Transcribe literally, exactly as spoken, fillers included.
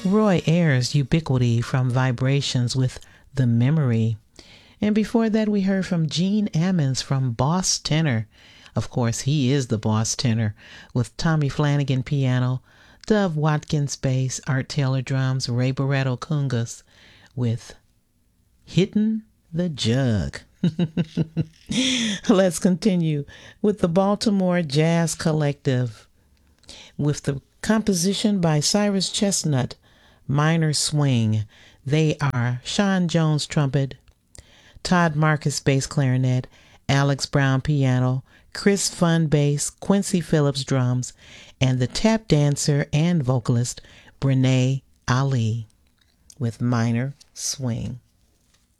Roy Ayers' Ubiquity from Vibrations with The Memory. And before that, we heard from Gene Ammons from Boss Tenor. Of course, he is the boss tenor, with Tommy Flanagan piano, Dove Watkins bass, Art Taylor drums, Ray Barretto congas, with Hittin' the Jug. Let's continue with the Baltimore Jazz Collective, with the composition by Cyrus Chestnut, Minor Swing. They are Sean Jones trumpet, Todd Marcus bass clarinet, Alex Brown piano, Chris Fun bass, Quincy Phillips drums, and the tap dancer and vocalist Brene Ali with Minor Swing.